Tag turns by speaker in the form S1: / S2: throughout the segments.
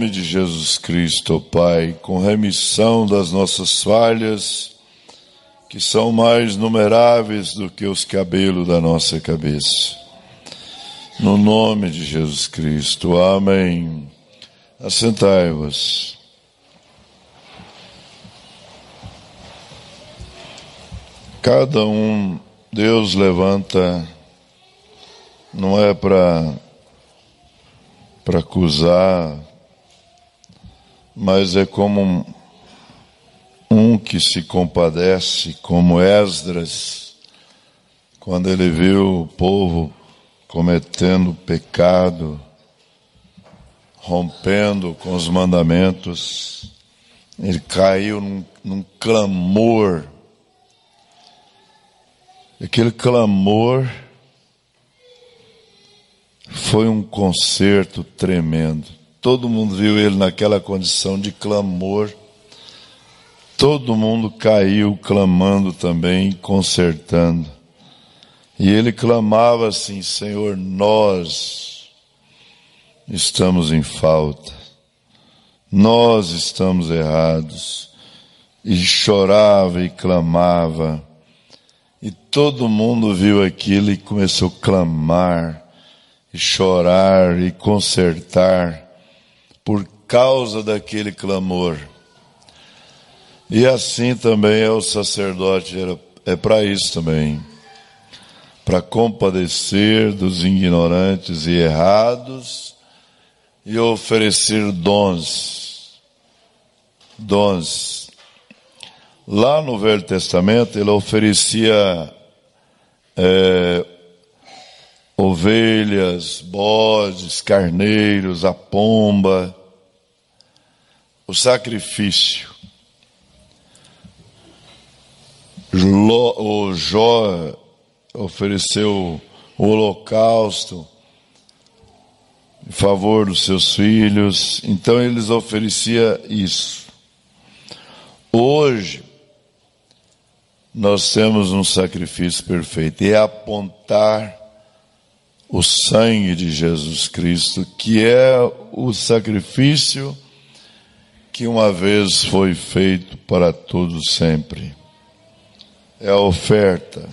S1: nome de Jesus Cristo, ó Pai, com remissão das nossas falhas, que são mais numeráveis do que os cabelos da nossa cabeça. No nome de Jesus Cristo, amém. Assentai-vos. Cada um, Deus levanta, não é para acusar, mas é como um que se compadece, como Esdras, quando ele viu o povo cometendo pecado, rompendo com os mandamentos, ele caiu num clamor. Aquele clamor foi um concerto tremendo. Todo mundo viu ele naquela condição de clamor. Todo mundo caiu clamando também, concertando. E ele clamava assim: Senhor, nós estamos em falta. Nós estamos errados. E chorava e clamava. E todo mundo viu aquilo e começou a clamar, e chorar, e consertar, por causa daquele clamor. E assim também é o sacerdote, é para isso também, para compadecer dos ignorantes e errados, e oferecer dons. Lá no Velho Testamento, ele oferecia ovelhas, bodes, carneiros, a pomba, o sacrifício. O Jó ofereceu o holocausto em favor dos seus filhos, então eles ofereciam isso. Hoje, nós temos um sacrifício perfeito, e é apontar o sangue de Jesus Cristo, que é o sacrifício que uma vez foi feito para todos sempre. É a oferta.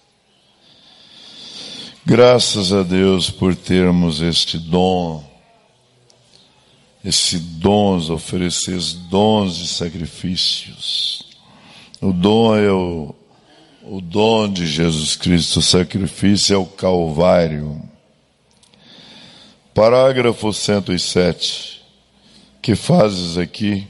S1: Graças a Deus por termos este dom, oferecer os dons de sacrifícios. O dom é o dom de Jesus Cristo, o sacrifício é o Calvário. Parágrafo 107. Que fazes aqui?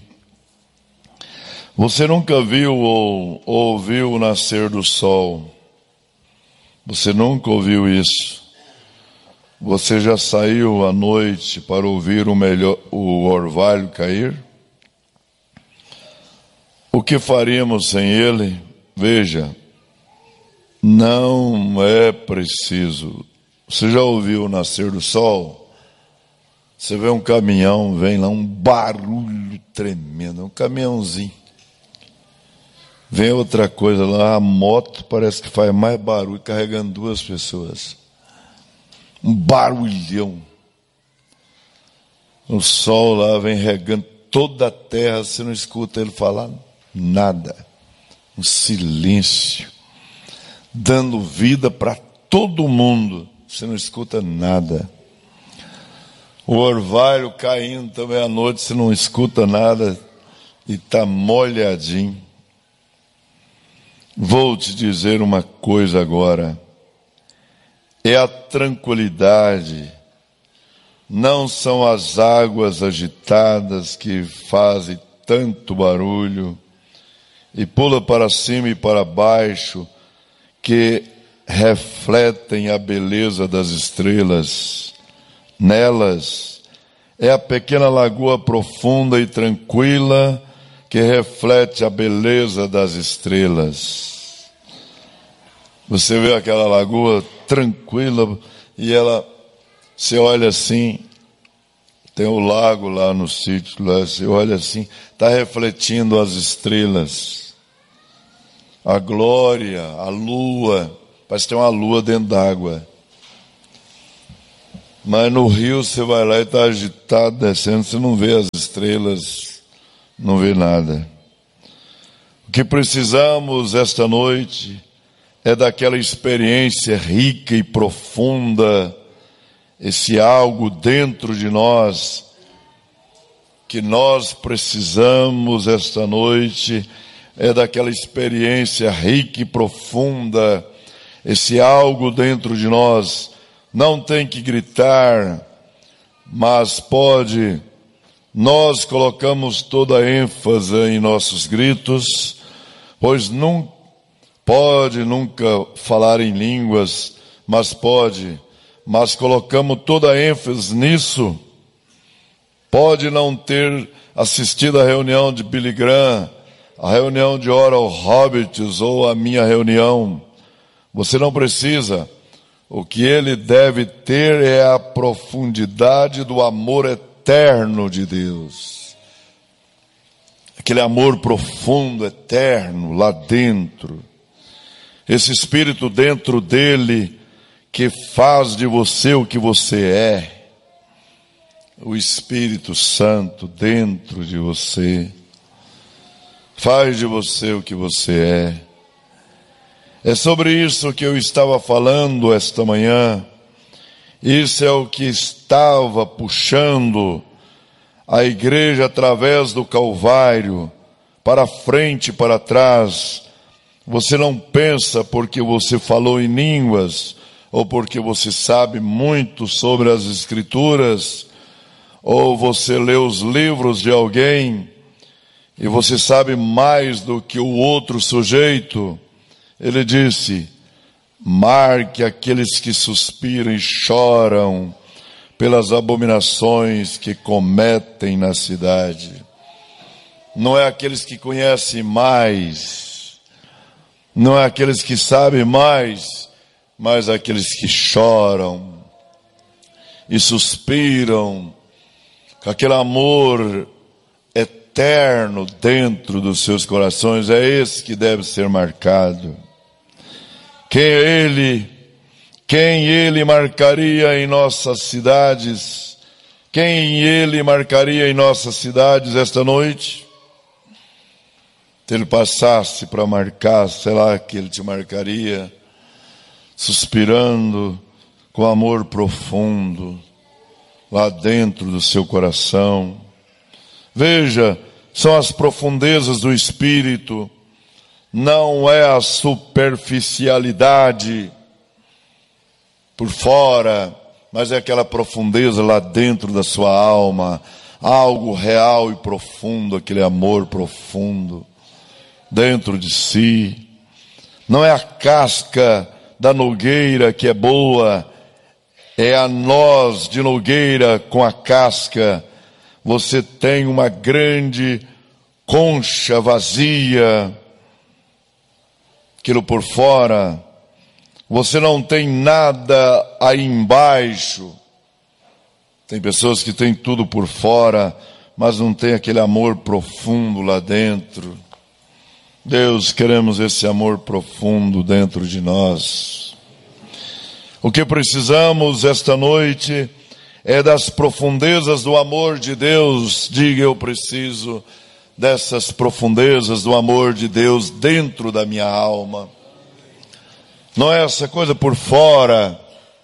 S1: Você nunca viu ou ouviu o nascer do sol? Você nunca ouviu isso? Você já saiu à noite para ouvir o orvalho cair? O que faríamos sem ele? Veja, não é preciso. Você já ouviu o nascer do sol? Você vê um caminhão, vem lá um barulho tremendo, um caminhãozinho. Vem outra coisa lá, a moto parece que faz mais barulho, carregando 2 pessoas. Um barulhão. O sol lá vem regando toda a terra, você não escuta ele falar nada. Um silêncio. Dando vida para todo mundo, você não escuta nada. O orvalho caindo também à noite, você não escuta nada e está molhadinho. Vou te dizer uma coisa agora. É a tranquilidade, não são as águas agitadas que fazem tanto barulho e pula para cima e para baixo, que refletem a beleza das estrelas. Nelas é a pequena lagoa profunda e tranquila que reflete a beleza das estrelas. Você vê aquela lagoa tranquila e ela, você olha assim, tem o lago lá no sítio, lá, você olha assim, está refletindo as estrelas, a glória, a lua, parece que tem uma lua dentro d'água. Mas no rio você vai lá e está agitado, descendo, você não vê as estrelas, não vê nada. O que precisamos esta noite é daquela experiência rica e profunda, esse algo dentro de nós, que nós precisamos esta noite, é daquela experiência rica e profunda, esse algo dentro de nós. Não tem que gritar, mas pode. Nós colocamos toda a ênfase em nossos gritos, pois não pode nunca falar em línguas, mas pode. Mas colocamos toda a ênfase nisso. Pode não ter assistido à reunião de Billy Graham, a reunião de Oral Roberts ou a minha reunião. Você não precisa. O que ele deve ter é a profundidade do amor eterno de Deus. Aquele amor profundo, eterno, lá dentro. Esse Espírito dentro dele que faz de você o que você é. O Espírito Santo dentro de você. Faz de você o que você é. É sobre isso que eu estava falando esta manhã. Isso é o que estava puxando a igreja através do Calvário, para frente e para trás. Você não pensa porque você falou em línguas, ou porque você sabe muito sobre as Escrituras, ou você lê os livros de alguém, e você sabe mais do que o outro sujeito. Ele disse: marque aqueles que suspiram e choram pelas abominações que cometem na cidade. Não é aqueles que conhecem mais, não é aqueles que sabem mais, mas aqueles que choram e suspiram com aquele amor eterno dentro dos seus corações. É esse que deve ser marcado. Quem é ele? Quem ele marcaria em nossas cidades? Quem ele marcaria em nossas cidades esta noite? Se ele passasse para marcar, sei lá que ele te marcaria, suspirando com amor profundo, lá dentro do seu coração. Veja, são as profundezas do Espírito. Não é a superficialidade por fora, mas é aquela profundeza lá dentro da sua alma, algo real e profundo, aquele amor profundo dentro de si. Não é a casca da nogueira que é boa, é a noz de nogueira com a casca. Você tem uma grande concha vazia, aquilo por fora, você não tem nada aí embaixo. Tem pessoas que têm tudo por fora, mas não tem aquele amor profundo lá dentro. Deus, queremos esse amor profundo dentro de nós. O que precisamos esta noite é das profundezas do amor de Deus. Diga: eu preciso dessas profundezas do amor de Deus dentro da minha alma. Não é essa coisa por fora.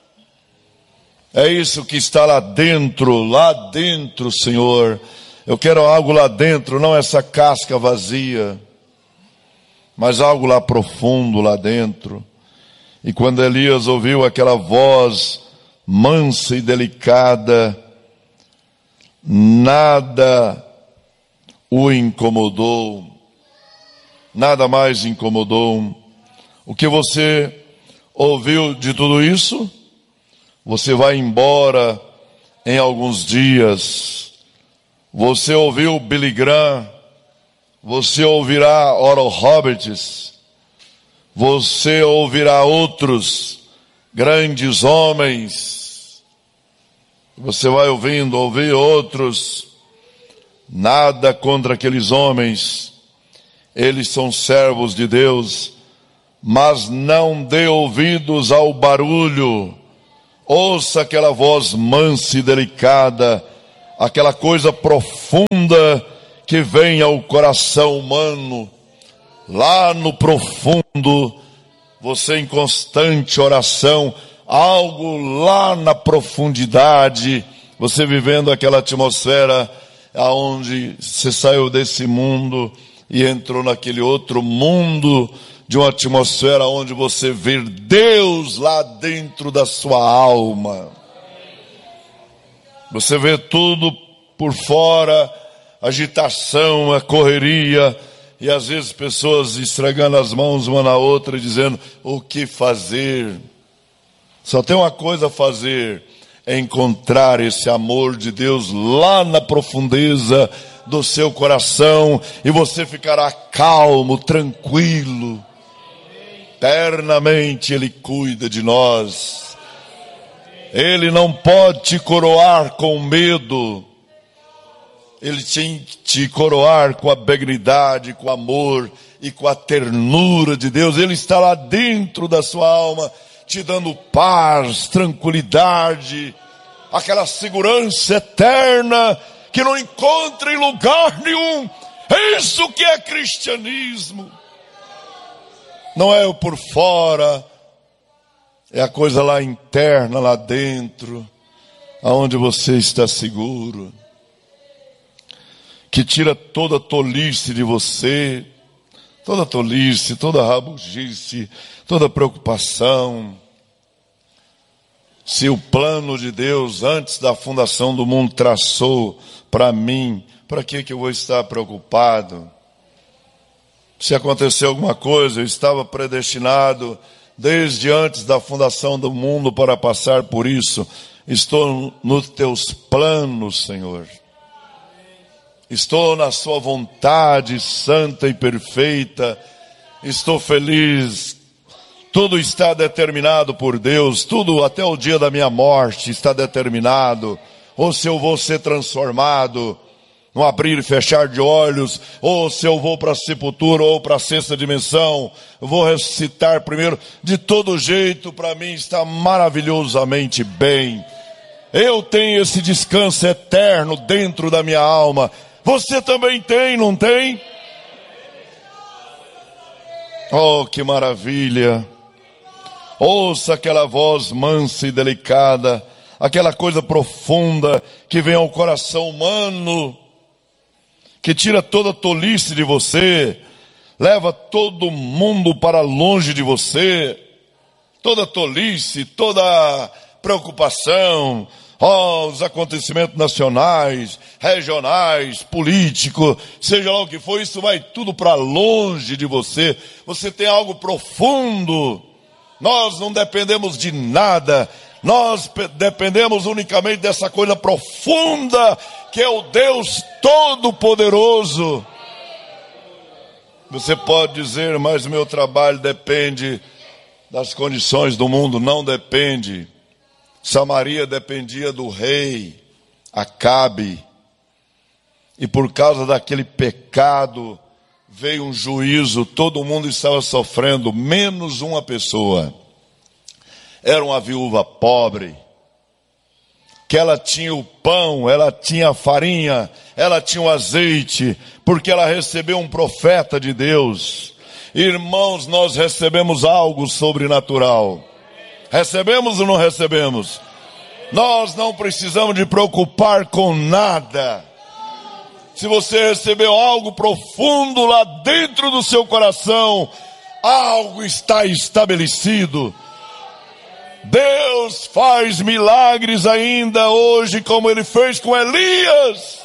S1: É isso que está lá dentro, Senhor. Eu quero algo lá dentro, não essa casca vazia, mas algo lá profundo, lá dentro. E quando Elias ouviu aquela voz mansa e delicada, nada o incomodou, nada mais incomodou. O que você ouviu de tudo isso? Você vai embora em alguns dias. Você ouviu Billy Graham, você ouvirá Oral Roberts, você ouvirá outros grandes homens. Você vai ouvir outros. Nada contra aqueles homens, eles são servos de Deus, mas não dê ouvidos ao barulho, Ouça aquela voz mansa e delicada, aquela coisa profunda que vem ao coração humano, lá no profundo, você em constante oração, algo lá na profundidade, você vivendo aquela atmosfera aonde você saiu desse mundo e entrou naquele outro mundo, de uma atmosfera onde você vê Deus lá dentro da sua alma. Você vê tudo por fora, agitação, a correria, e às vezes pessoas esfregando as mãos uma na outra e dizendo: o que fazer? Só tem uma coisa a fazer, é encontrar esse amor de Deus lá na profundeza do seu coração, e você ficará calmo, tranquilo. Eternamente Ele cuida de nós. Ele não pode te coroar com medo. Ele tem que te coroar com a benignidade, com o amor e com a ternura de Deus. Ele está lá dentro da sua alma, te dando paz, tranquilidade, aquela segurança eterna que não encontra em lugar nenhum. É isso que é cristianismo. Não é o por fora, é a coisa lá interna, lá dentro, aonde você está seguro, que tira toda tolice de você, toda tolice, toda rabugice, toda preocupação. Se o plano de Deus antes da fundação do mundo traçou para mim, para que eu vou estar preocupado? Se acontecer alguma coisa, eu estava predestinado desde antes da fundação do mundo para passar por isso. Estou nos teus planos, Senhor. Estou na sua vontade santa e perfeita. Estou feliz. Tudo está determinado por Deus. Tudo, até o dia da minha morte, está determinado. Ou se eu vou ser transformado no abrir e fechar de olhos, ou se eu vou para a sepultura ou para a sexta dimensão, eu vou ressuscitar primeiro. De todo jeito, para mim está maravilhosamente bem. Eu tenho esse descanso eterno dentro da minha alma. Você também tem, não tem? Oh, que maravilha! Ouça aquela voz mansa e delicada, aquela coisa profunda que vem ao coração humano, que tira toda tolice de você, leva todo mundo para longe de você, toda tolice, toda preocupação, os acontecimentos nacionais, regionais, políticos, seja lá o que for, isso vai tudo para longe de você. Você tem algo profundo. Nós não dependemos de nada, nós dependemos unicamente dessa coisa profunda, que é o Deus Todo-Poderoso. Você pode dizer: mas meu trabalho depende das condições do mundo. Não depende. Samaria dependia do rei Acabe, e por causa daquele pecado veio um juízo. Todo mundo estava sofrendo, menos uma pessoa. Era uma viúva pobre, que ela tinha o pão, ela tinha a farinha, ela tinha o azeite, porque ela recebeu um profeta de Deus. Irmãos, nós recebemos algo sobrenatural. Recebemos ou não recebemos? Nós não precisamos de preocupar com nada. Se você recebeu algo profundo lá dentro do seu coração, algo está estabelecido. Deus faz milagres ainda hoje, como Ele fez com Elias.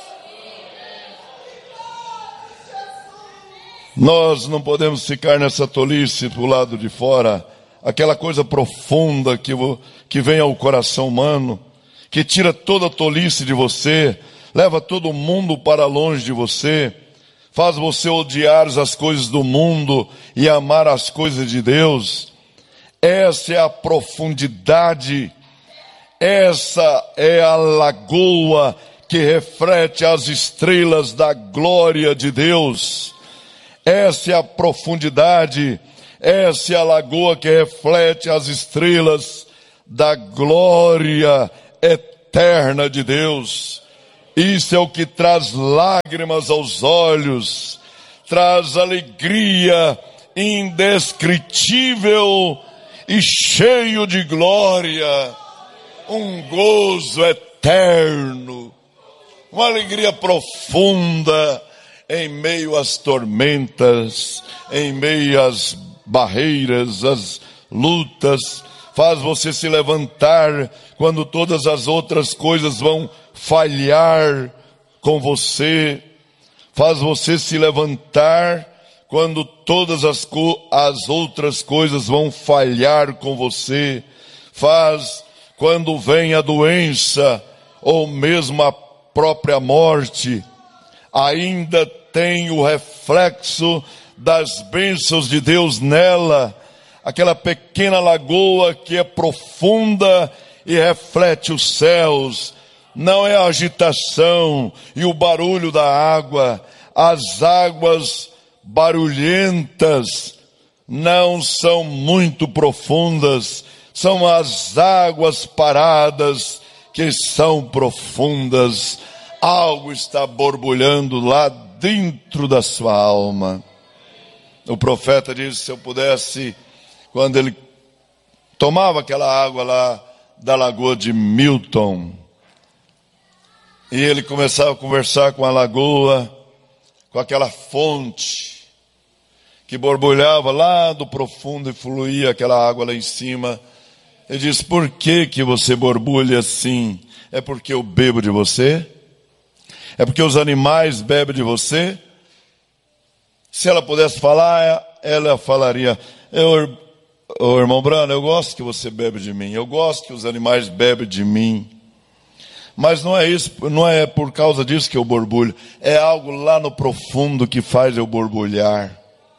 S1: Nós não podemos ficar nessa tolice pro lado de fora. Aquela coisa profunda que vem ao coração humano, que tira toda a tolice de você, leva todo mundo para longe de você, faz você odiar as coisas do mundo e amar as coisas de Deus. Essa é a profundidade, essa é a lagoa que reflete as estrelas da glória de Deus. Essa é a profundidade, essa é a lagoa que reflete as estrelas da glória eterna de Deus. Isso é o que traz lágrimas aos olhos, traz alegria indescritível e cheio de glória, um gozo eterno, uma alegria profunda em meio às tormentas, em meio às barreiras, às lutas. Faz você se levantar quando todas as outras coisas vão falhar com você. Faz você se levantar quando todas as outras coisas vão falhar com você. Faz quando vem a doença ou mesmo a própria morte, ainda tem o reflexo das bênçãos de Deus nela. Aquela pequena lagoa que é profunda e reflete os céus. Não é a agitação e o barulho da água. As águas barulhentas não são muito profundas. São as águas paradas que são profundas. Algo está borbulhando lá dentro da sua alma. O profeta disse, se eu pudesse, quando ele tomava aquela água lá da lagoa de Milton, e ele começava a conversar com a lagoa, com aquela fonte que borbulhava lá do profundo e fluía aquela água lá em cima, ele disse, por que que você borbulha assim? É porque eu bebo de você? É porque os animais bebem de você? Se ela pudesse falar, ela falaria, irmão Brano, eu gosto que você bebe de mim, eu gosto que os animais bebem de mim. Mas não é isso, não é por causa disso que eu borbulho, é algo lá no profundo que faz eu borbulhar.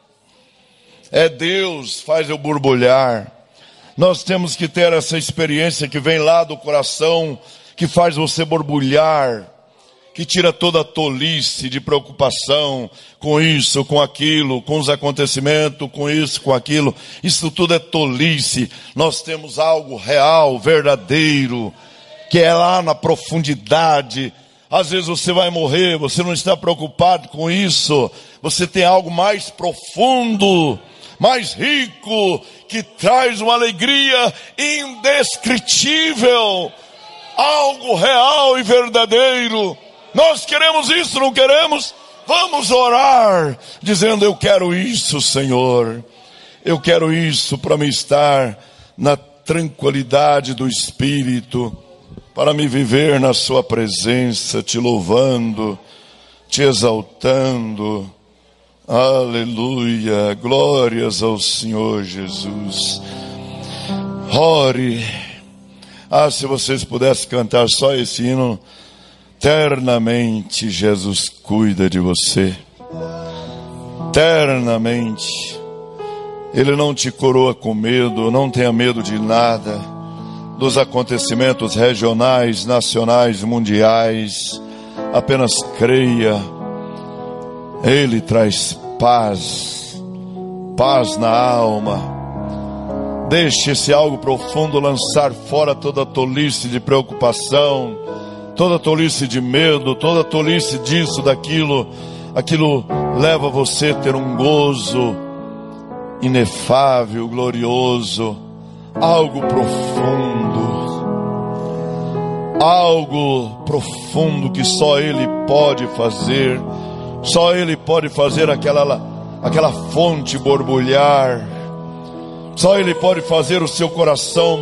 S1: É Deus faz eu borbulhar. Nós temos que ter essa experiência que vem lá do coração, que faz você borbulhar, que tira toda a tolice de preocupação com isso, com aquilo, com os acontecimentos, com isso, com aquilo. Isso tudo é tolice. Nós temos algo real, verdadeiro, que é lá na profundidade. Às vezes você vai morrer, você não está preocupado com isso. Você tem algo mais profundo, mais rico, que traz uma alegria indescritível, algo real e verdadeiro. Nós queremos isso, não queremos? Vamos orar, dizendo, eu quero isso, Senhor. Eu quero isso para me estar na tranquilidade do Espírito, para me viver na sua presença, te louvando, te exaltando. Aleluia, glórias ao Senhor Jesus. Ore. Se vocês pudessem cantar só esse hino. Eternamente Jesus cuida de você. Eternamente. Ele não te coroa com medo, não tenha medo de nada, dos acontecimentos regionais, nacionais, mundiais. Apenas creia. Ele traz paz, paz na alma. Deixe esse algo profundo lançar fora toda tolice de preocupação, toda tolice de medo, toda tolice disso, daquilo. Aquilo leva você a ter um gozo inefável, glorioso, algo profundo que só Ele pode fazer. Só Ele pode fazer aquela fonte borbulhar. Só Ele pode fazer o seu coração